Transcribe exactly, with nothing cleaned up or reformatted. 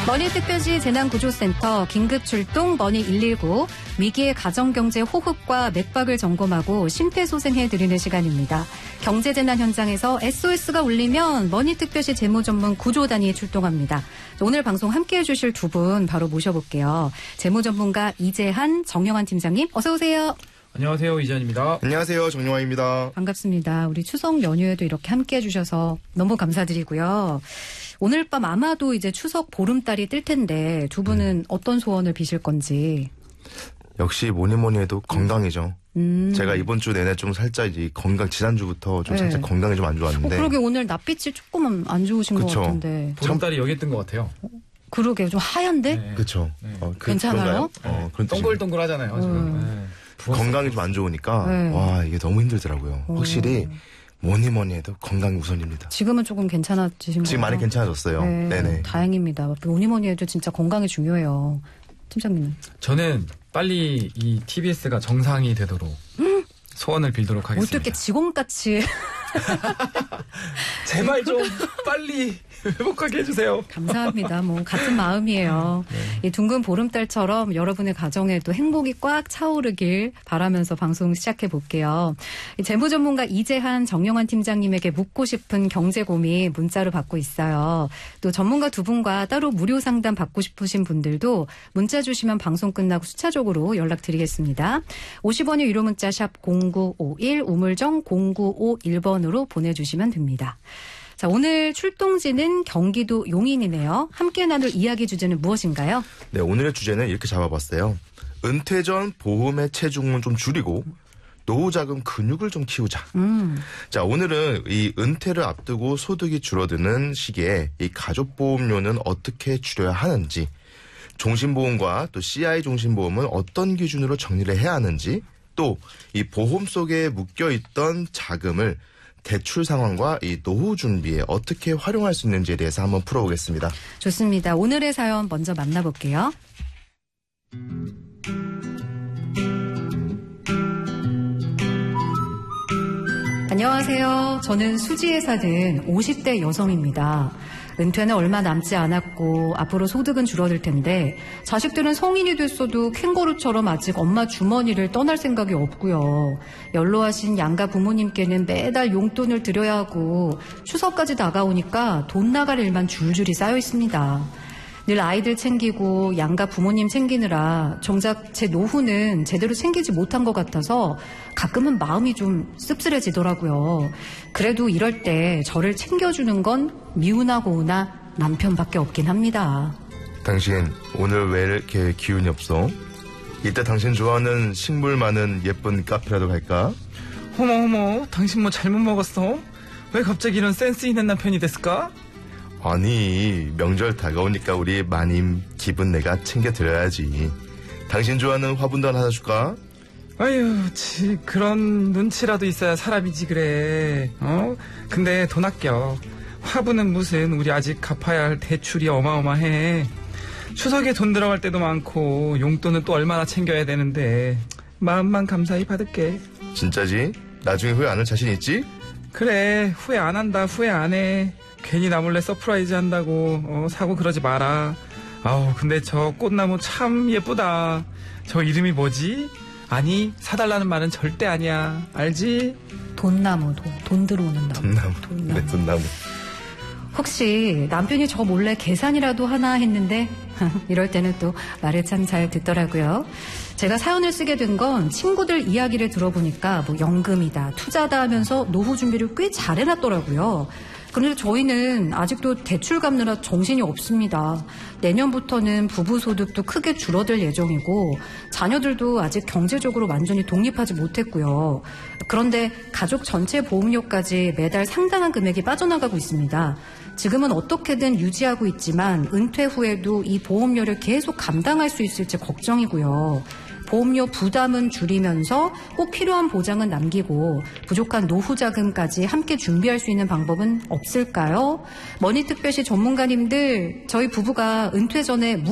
머니특별시 재난구조센터 긴급출동 머니 일일구 위기의 가정경제 호흡과 맥박을 점검하고 심폐소생해드리는 시간입니다. 경제재난 현장에서 에스오에스가 울리면 머니특별시 재무전문 구조단이 출동합니다. 오늘 방송 함께해 주실 두 분 바로 모셔볼게요. 재무전문가 이재한, 정영환 팀장님 어서 오세요. 안녕하세요. 이재한입니다. 안녕하세요. 정영환입니다. 반갑습니다. 우리 추석 연휴에도 이렇게 함께해 주셔서 너무 감사드리고요. 오늘 밤 아마도 이제 추석 보름달이 뜰 텐데 두 분은 음. 어떤 소원을 비실 건지. 역시 뭐니 뭐니 해도 건강이죠. 음. 제가 이번 주 내내 좀 살짝 이 건강 지난주부터 좀 네. 살짝 건강이 좀 안 좋았는데. 어, 그러게 오늘 낯빛이 조금 안 좋으신 그쵸. 것 같은데. 보름달이 여기 뜬 것 같아요. 그러게 좀 하얀데? 네. 그렇죠. 네. 어, 그, 괜찮아요? 어, 그런 동글동글하잖아요. 지금. 음. 네. 건강이 좀 안 좋으니까 네. 와 이게 너무 힘들더라고요. 오. 확실히 뭐니 뭐니 해도 건강이 우선입니다. 지금은 조금 괜찮아지신 거예요? 지금 많이 괜찮아졌어요. 네. 네네. 다행입니다. 뭐니 뭐니 해도 진짜 건강이 중요해요. 팀장님은? 저는 빨리 이 티비에스가 정상이 되도록 음? 소원을 빌도록 하겠습니다. 어떻게 직원같이. 제발 좀 빨리 회복하게 해주세요. 감사합니다. 뭐 같은 마음이에요. 네. 이 둥근 보름달처럼 여러분의 가정에도 행복이 꽉 차오르길 바라면서 방송 시작해 볼게요. 재무전문가 이재한, 정영환 팀장님에게 묻고 싶은 경제 고민 문자로 받고 있어요. 또 전문가 두 분과 따로 무료 상담 받고 싶으신 분들도 문자 주시면 방송 끝나고 수차적으로 연락드리겠습니다. 오십 원의 유료 문자 샵 공구오일, 우물정 공구오일 번으로 보내주시면 됩니다. 자, 오늘 출동지는 경기도 용인이네요. 함께 나눌 이야기 주제는 무엇인가요? 네, 오늘의 주제는 이렇게 잡아봤어요. 은퇴 전 보험의 체중은 좀 줄이고 노후자금 근육을 좀 키우자. 음. 자, 오늘은 이 은퇴를 앞두고 소득이 줄어드는 시기에 이 가족보험료는 어떻게 줄여야 하는지, 종신보험과 또 씨아이 종신보험은 어떤 기준으로 정리를 해야 하는지, 또 이 보험 속에 묶여있던 자금을 대출 상황과 이 노후 준비에 어떻게 활용할 수 있는지에 대해서 한번 풀어보겠습니다. 좋습니다. 오늘의 사연 먼저 만나볼게요. 안녕하세요. 저는 수지에 사는 오십 대 여성입니다. 은퇴는 얼마 남지 않았고 앞으로 소득은 줄어들 텐데 자식들은 성인이 됐어도 캥거루처럼 아직 엄마 주머니를 떠날 생각이 없고요. 연로하신 양가 부모님께는 매달 용돈을 드려야 하고 추석까지 다가오니까 돈 나갈 일만 줄줄이 쌓여 있습니다. 늘 아이들 챙기고 양가 부모님 챙기느라 정작 제 노후는 제대로 챙기지 못한 것 같아서 가끔은 마음이 좀 씁쓸해지더라고요. 그래도 이럴 때 저를 챙겨주는 건 미우나 고우나 남편밖에 없긴 합니다. 당신 오늘 왜 이렇게 기운이 없어? 이따 당신 좋아하는 식물 많은 예쁜 카페라도 갈까? 어머 어머, 당신 뭐 잘못 먹었어? 왜 갑자기 이런 센스 있는 남편이 됐을까? 아니, 명절 다가오니까 우리 마님 기분 내가 챙겨드려야지. 당신 좋아하는 화분도 하나 사줄까? 아유, 치, 그런 눈치라도 있어야 사람이지 그래. 어? 근데 돈 아껴. 화분은 무슨, 우리 아직 갚아야 할 대출이 어마어마해. 추석에 돈 들어갈 때도 많고 용돈은 또 얼마나 챙겨야 되는데 마음만 감사히 받을게. 진짜지? 나중에 후회 안 할 자신 있지? 그래, 후회 안 한다. 후회 안 해. 괜히 나 몰래 서프라이즈 한다고 어, 사고 그러지 마라. 아우, 근데 저 꽃나무 참 예쁘다. 저 이름이 뭐지? 아니, 사달라는 말은 절대 아니야. 알지? 돈나무, 돈, 돈 들어오는 나무. 돈나무. 돈나무. 네, 돈나무. 혹시 남편이 저 몰래 계산이라도 하나 했는데 이럴 때는 또 말을 참 잘 듣더라고요. 제가 사연을 쓰게 된 건 친구들 이야기를 들어보니까 뭐 연금이다, 투자다 하면서 노후 준비를 꽤 잘 해놨더라고요. 그런데 저희는 아직도 대출 갚느라 정신이 없습니다. 내년부터는 부부 소득도 크게 줄어들 예정이고 자녀들도 아직 경제적으로 완전히 독립하지 못했고요. 그런데 가족 전체 보험료까지 매달 상당한 금액이 빠져나가고 있습니다. 지금은 어떻게든 유지하고 있지만 은퇴 후에도 이 보험료를 계속 감당할 수 있을지 걱정이고요. 보험료 부담은 줄이면서 꼭 필요한 보장은 남기고 부족한 노후 자금까지 함께 준비할 수 있는 방법은 없을까요? 머니특별시 전문가님들, 저희 부부가 은퇴 전에